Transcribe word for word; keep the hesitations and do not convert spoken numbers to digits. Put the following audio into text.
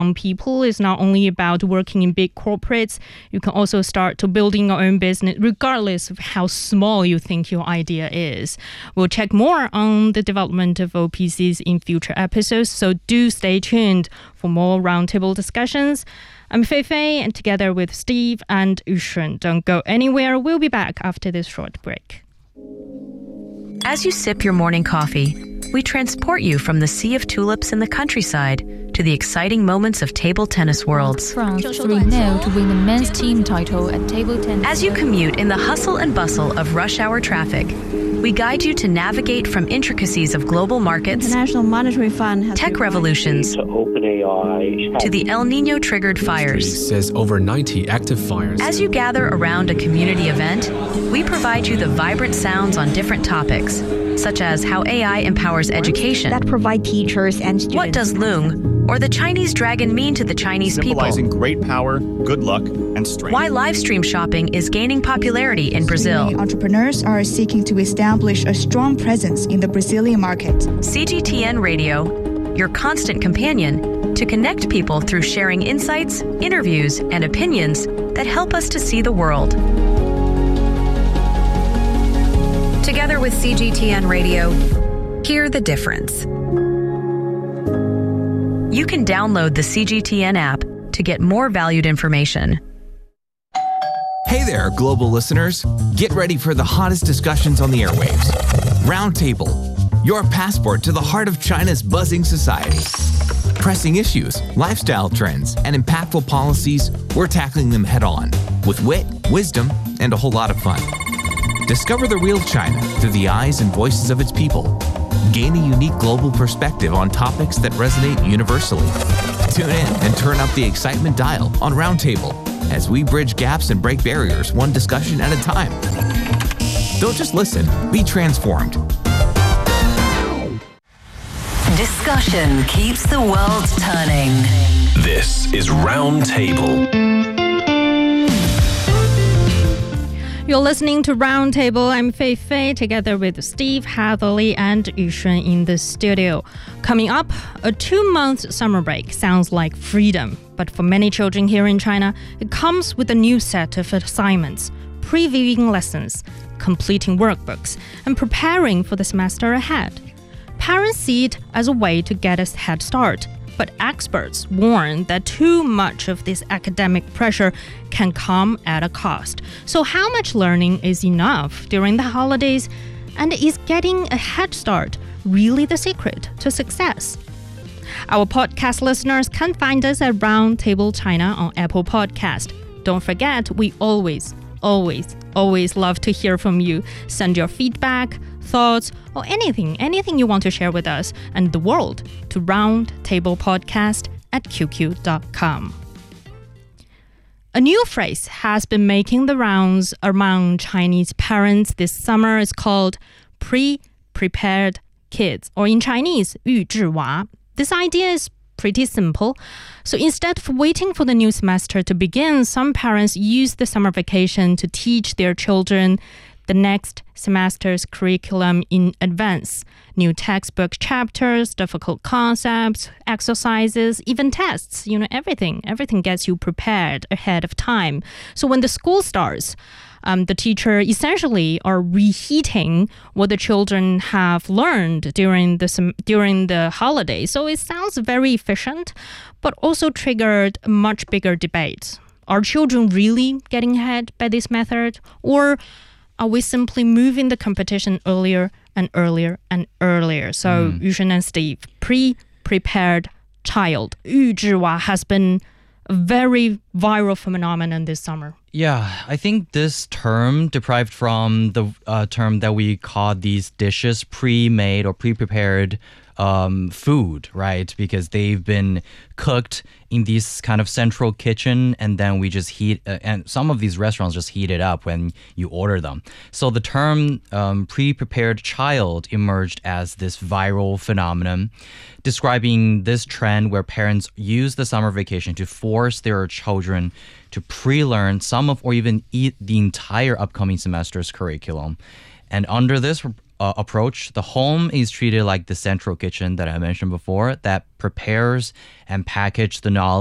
young people is not only about working in big corporates. You can also start to building your own business regardless of how small you think your idea is. We'll check more on the development of O P Cs in future episodes, so do stay tuned for more roundtable discussions. I'm Fei Fei, and together with Steve and Yushun, don't go anywhere. We'll be back after this short break. As you sip your morning coffee, we transport you from the sea of tulips in the countryside to the exciting moments of table tennis worlds. France three nil to win the men's team title at table tennis. As you commute in the hustle and bustle of rush hour traffic, we guide you to navigate from intricacies of global markets, International Monetary Fund has tech revolutions, to OpenAI, to the El Nino-triggered fires. Says over ninety active fires. As you gather around a community event, we provide you the vibrant sounds on different topics, such as how A I empowers education, that provide teachers and students. what does Loong or the Chinese dragon mean to the Chinese people, symbolizing great power, good luck, and strength. why live stream shopping is gaining popularity in Brazil. Entrepreneurs are seeking to establish a strong presence in the Brazilian market. C G T N Radio, your constant companion to connect people through sharing insights, interviews, and opinions that help us to see the world. Together with C G T N Radio, hear the difference. You can download the C G T N app to get more valued information. Hey there, global listeners. Get ready for the hottest discussions on the airwaves. Roundtable, your passport to the heart of China's buzzing society. Pressing issues, lifestyle trends, and impactful policies, we're tackling them head on with wit, wisdom, and a whole lot of fun. Discover the real China through the eyes and voices of its people. Gain a unique global perspective on topics that resonate universally. Tune in and turn up the excitement dial on Roundtable as we bridge gaps and break barriers one discussion at a time. Don't just listen, be transformed. Discussion keeps the world turning. This is Roundtable. You're listening to Roundtable. I'm Fei Fei, together with Steve, Hatherley, and Yushun in the studio. Coming up, a two-month summer break sounds like freedom, but for many children here in China, it comes with a new set of assignments, previewing lessons, completing workbooks, and preparing for the semester ahead. Parents see it as a way to get a head start, but experts warn that too much of this academic pressure can come at a cost. So how much learning is enough during the holidays? And is getting a head start really the secret to success? Our podcast listeners can find us at Roundtable China on Apple Podcast. Don't forget, we always, always, always love to hear from you. Send your feedback, thoughts, or anything, anything you want to share with us and the world to roundtablepodcast at q q dot com. A new phrase has been making the rounds among Chinese parents this summer. It's called pre-prepared kids, or in Chinese, 预制娃. This idea is pretty simple. So instead of waiting for the new semester to begin, some parents use the summer vacation to teach their children the next semester's curriculum in advance. New textbook chapters, difficult concepts, exercises, even tests, you know, everything. Everything gets you prepared ahead of time. So when the school starts, um, the teacher essentially are reheating what the children have learned during the sem- during the holiday. So it sounds very efficient, but also triggered a much bigger debate. Are children really getting ahead by this method? Or are we simply moving the competition earlier and earlier and earlier? So, mm. Yushun and Steve, pre-prepared child, 预制娃 has been a very viral phenomenon this summer. Yeah, I think this term derived from the uh, term that we call these dishes pre-made or pre-prepared um, food, right? Because they've been cooked in this kind of central kitchen, and then we just heat, uh, and some of these restaurants just heat it up when you order them. So the term um, pre-prepared child emerged as this viral phenomenon, describing this trend where parents use the summer vacation to force their children to pre-learn some of or even eat the entire upcoming semester's curriculum. And under this uh, approach, the home is treated like the central kitchen that I mentioned before that prepares and package the knowledge